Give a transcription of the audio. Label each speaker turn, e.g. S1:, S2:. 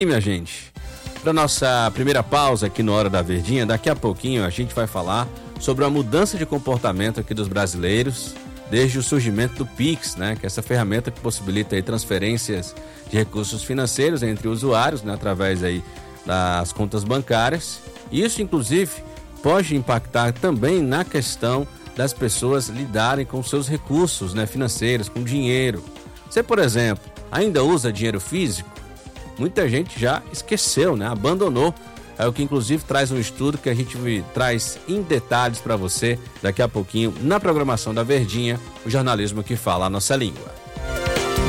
S1: E minha gente, para nossa primeira pausa aqui no Hora da Verdinha, daqui a pouquinho a gente vai falar sobre a mudança de comportamento aqui dos brasileiros desde o surgimento do Pix, né? Que é essa ferramenta que possibilita aí transferências de recursos financeiros entre usuários, né? Através aí das contas bancárias. Isso, inclusive, pode impactar também na questão das pessoas lidarem com seus recursos, né? Financeiros, com dinheiro. Você, por exemplo, ainda usa dinheiro físico? Muita gente já esqueceu, né? Abandonou. É o que inclusive traz um estudo que a gente traz em detalhes para você daqui a pouquinho na programação da Verdinha, o jornalismo que fala a nossa língua.